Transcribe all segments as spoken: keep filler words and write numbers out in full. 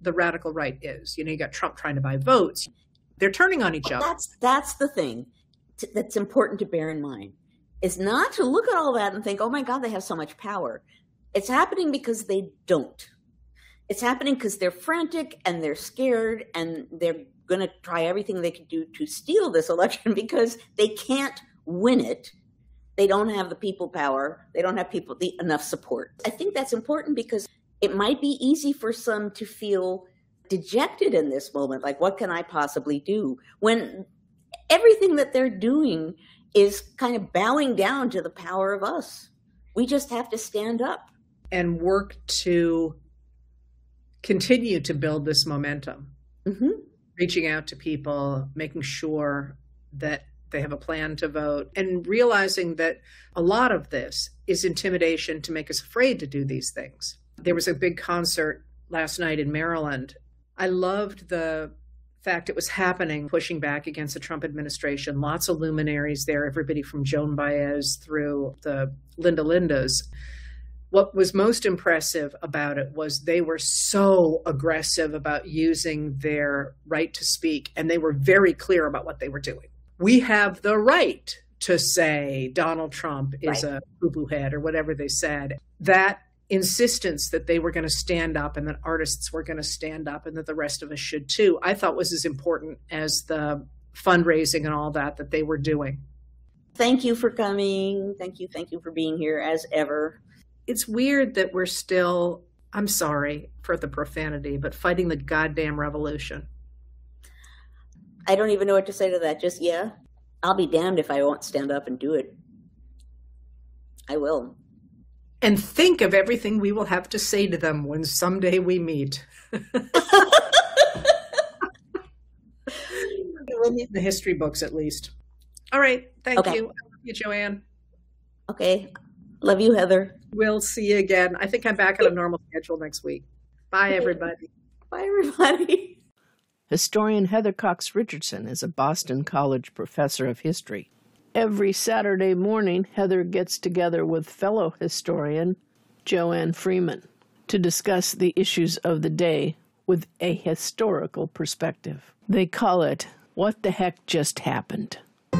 the radical right is. You know, you got Trump trying to buy votes. They're turning on each well, other. That's, that's the thing t- that's important to bear in mind, is not to look at all that and think, oh my God, they have so much power. It's happening because they don't. It's happening because they're frantic and they're scared and they're going to try everything they can do to steal this election because they can't win it. They don't have the people power. They don't have people the, enough support. I think that's important because it might be easy for some to feel dejected in this moment. Like, what can I possibly do? When everything that they're doing is kind of bowing down to the power of us. We just have to stand up. And work to continue to build this momentum. Mm-hmm. Reaching out to people, making sure that they have a plan to vote, and realizing that a lot of this is intimidation to make us afraid to do these things. There was a big concert last night in Maryland. I loved the fact it was happening, pushing back against the Trump administration. Lots of luminaries there, everybody from Joan Baez through the Linda Lindas. What was most impressive about it was they were so aggressive about using their right to speak, and they were very clear about what they were doing. We have the right to say Donald Trump is right. a poo-poo head or whatever they said. That insistence that they were going to stand up and that artists were going to stand up and that the rest of us should too, I thought was as important as the fundraising and all that that they were doing. Thank you for coming. Thank you. Thank you for being here as ever. It's weird that we're still, I'm sorry for the profanity, but fighting the goddamn revolution. I don't even know what to say to that. Just, yeah, I'll be damned if I won't stand up and do it. I will. And think of everything we will have to say to them when someday we meet. We'll need the history books at least. All right. Thank okay. you. I love you, Joanne. Okay. Love you, Heather. We'll see you again. I think I'm back on a normal schedule next week. Bye, everybody. Bye, everybody. Historian Heather Cox Richardson is a Boston College professor of history. Every Saturday morning, Heather gets together with fellow historian Joanne Freeman to discuss the issues of the day with a historical perspective. They call it, What the Heck Just Happened?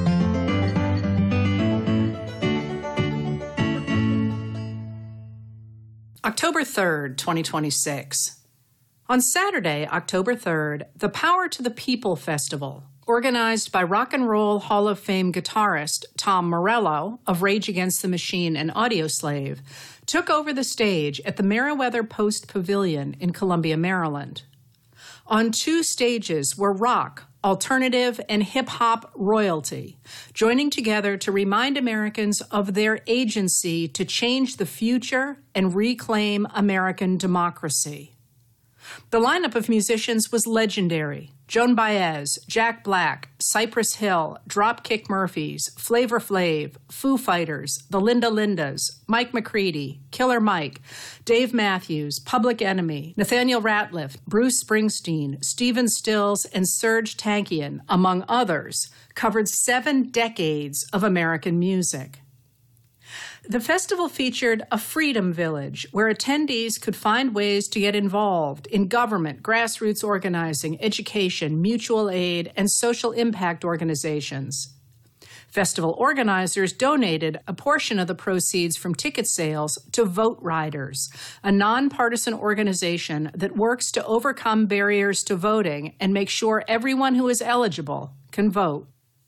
October third, twenty twenty-six. On Saturday, October third, the Power to the People Festival, organized by Rock and Roll Hall of Fame guitarist Tom Morello of Rage Against the Machine and Audioslave, took over the stage at the Meriwether Post Pavilion in Columbia, Maryland. On two stages were rock, alternative, and hip-hop royalty, joining together to remind Americans of their agency to change the future and reclaim American democracy. The lineup of musicians was legendary. Joan Baez, Jack Black, Cypress Hill, Dropkick Murphys, Flavor Flav, Foo Fighters, the Linda Lindas, Mike McCready, Killer Mike, Dave Matthews, Public Enemy, Nathaniel Rateliff, Bruce Springsteen, Stephen Stills, and Serge Tankian, among others, covered seven decades of American music. The festival featured a freedom village where attendees could find ways to get involved in government, grassroots organizing, education, mutual aid, and social impact organizations. Festival organizers donated a portion of the proceeds from ticket sales to Vote Riders, a nonpartisan organization that works to overcome barriers to voting and make sure everyone who is eligible can vote.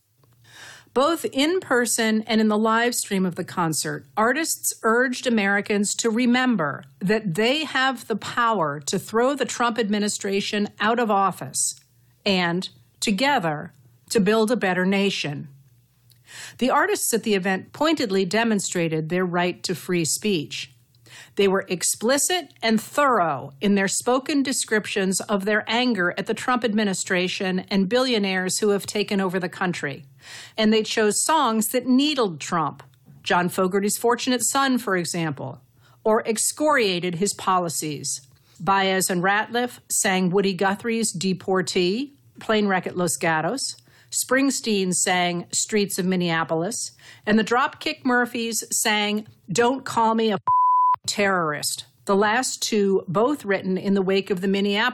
Both in person and in the live stream of the concert, artists urged Americans to remember that they have the power to throw the Trump administration out of office and, together, to build a better nation. The artists at the event pointedly demonstrated their right to free speech. They were explicit and thorough in their spoken descriptions of their anger at the Trump administration and billionaires who have taken over the country. And they chose songs that needled Trump, John Fogerty's Fortunate Son, for example, or excoriated his policies. Baez and Ratliff sang Woody Guthrie's Deportee, Plane Wreck at Los Gatos. Springsteen sang Streets of Minneapolis. And the Dropkick Murphys sang Don't Call Me a Terrorist, the last two both written in the wake of the Minneapolis